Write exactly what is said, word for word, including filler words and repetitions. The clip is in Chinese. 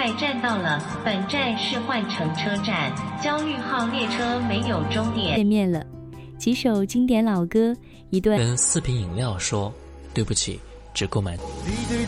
快站到了，本站是换乘车站，焦虑号列车没有终点。 见面了，几首经典老歌，一段跟四瓶饮料说对不起，只购买。